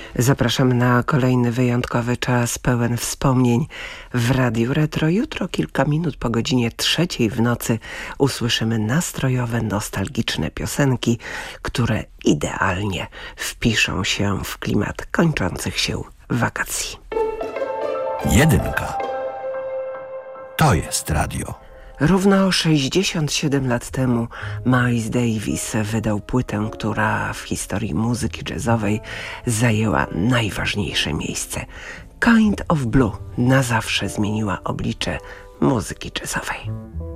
Zapraszam na kolejny wyjątkowy czas pełen wspomnień w Radiu Retro. Jutro kilka minut po godzinie 3:00 w nocy usłyszymy nastrojowe, nostalgiczne piosenki, które idealnie wpiszą się w klimat kończących się wakacji. Jedynka. To jest radio. Równo 67 lat temu Miles Davis wydał płytę, która w historii muzyki jazzowej zajęła najważniejsze miejsce. Kind of Blue na zawsze zmieniła oblicze muzyki jazzowej.